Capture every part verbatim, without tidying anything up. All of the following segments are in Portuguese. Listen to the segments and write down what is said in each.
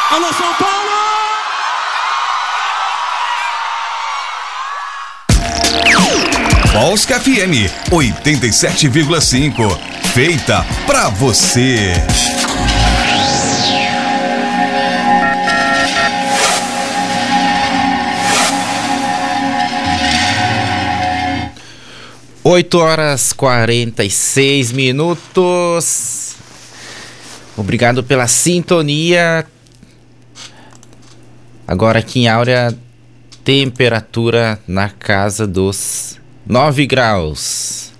Alô, São Paulo! Polska F M oitenta e sete vírgula cinco. Feita pra você. oito horas e quarenta e seis minutos. Obrigado pela sintonia. Agora aqui em Áurea, temperatura na casa dos nove graus.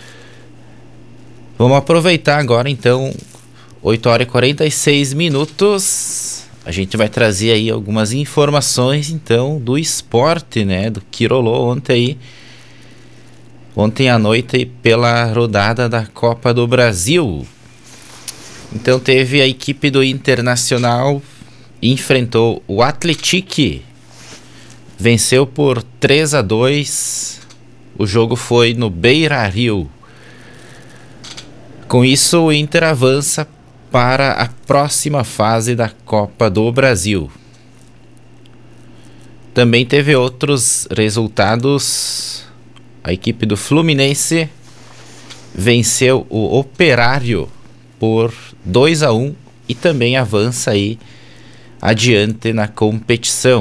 Vamos aproveitar agora então, oito horas e quarenta e seis minutos. A gente vai trazer aí algumas informações então do esporte, né? Do que rolou ontem aí. Ontem à noite pela rodada da Copa do Brasil. Então teve a equipe do Internacional, enfrentou o Atlético, venceu por três a dois. O jogo foi no Beira-Rio. Com isso, o Inter avança para a próxima fase da Copa do Brasil. Também teve outros resultados. A equipe do Fluminense venceu o Operário por dois a um e também avança aí adiante na competição.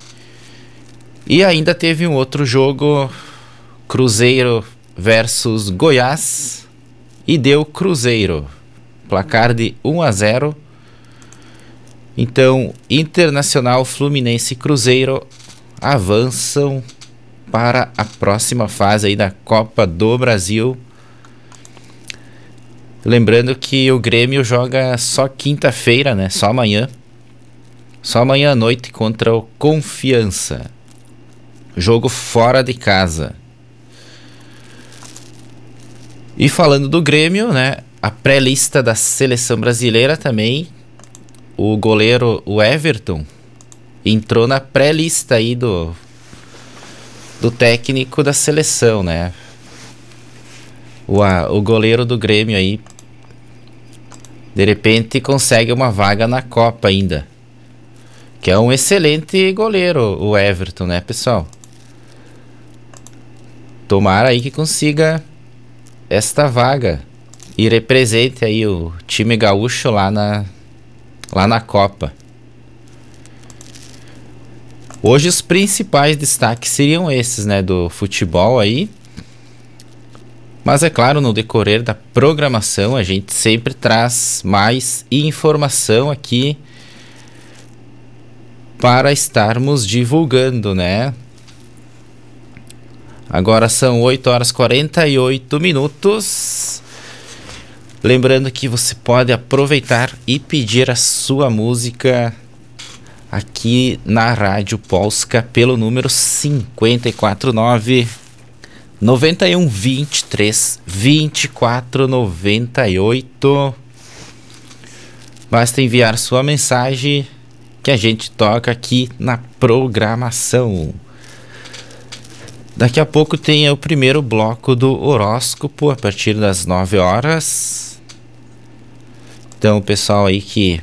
E ainda teve um outro jogo, Cruzeiro versus Goiás, e deu Cruzeiro, placar de um a zero. Então, Internacional, Fluminense e Cruzeiro avançam para a próxima fase aí da Copa do Brasil. Lembrando que o Grêmio joga só quinta-feira, né? Só amanhã. Só amanhã à noite contra o Confiança. Jogo fora de casa. E falando do Grêmio, né? A pré-lista da seleção brasileira também. O goleiro, o Everton, entrou na pré-lista aí do... do técnico da seleção, né? O, a, o goleiro do Grêmio aí, de repente consegue uma vaga na Copa ainda. Que é um excelente goleiro, o Everton, né, pessoal? Tomara aí que consiga esta vaga e represente aí o time gaúcho lá na, lá na Copa. Hoje os principais destaques seriam esses, né, do futebol aí. Mas é claro, no decorrer da programação a gente sempre traz mais informação aqui para estarmos divulgando, né? Agora são oito horas e quarenta e oito minutos. Lembrando que você pode aproveitar e pedir a sua música aqui na Rádio Polska pelo número cinco quatro nove, nove um dois três, dois quatro nove oito. Basta enviar sua mensagem que a gente toca aqui na programação. Daqui a pouco tem o primeiro bloco do horóscopo a partir das nove horas. Então o pessoal aí que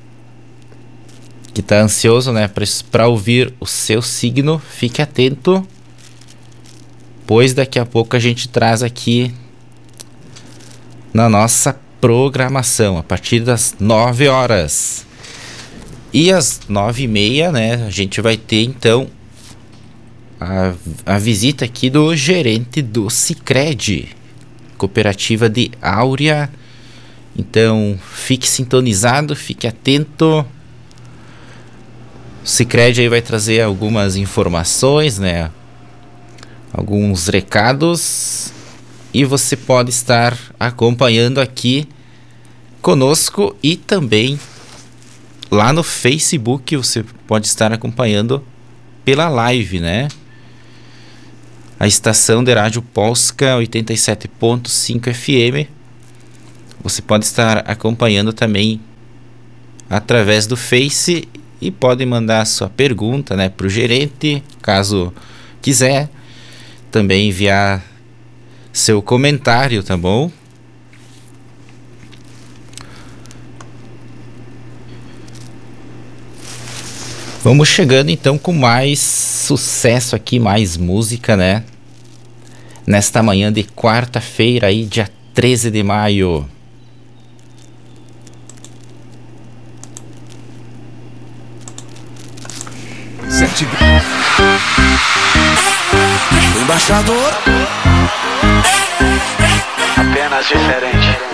que tá ansioso, né, para ouvir o seu signo, fique atento, pois daqui a pouco a gente traz aqui na nossa programação a partir das nove horas. E às nove e meia, né, a gente vai ter então a, a visita aqui do gerente do Sicredi, cooperativa de Áurea. Então fique sintonizado, fique atento. O Sicredi aí vai trazer algumas informações, né? Alguns recados. E você pode estar acompanhando aqui conosco e também lá no Facebook você pode estar acompanhando pela live, né? A estação de Rádio Polska oitenta e sete ponto cinco F M. Você pode estar acompanhando também através do Face e pode mandar sua pergunta, né, para o gerente, caso quiser. Também enviar seu comentário, tá bom? Vamos chegando então com mais sucesso aqui, mais música, né? Nesta manhã de quarta-feira aí, dia treze de maio. Sete... Embaixador. Apenas diferente.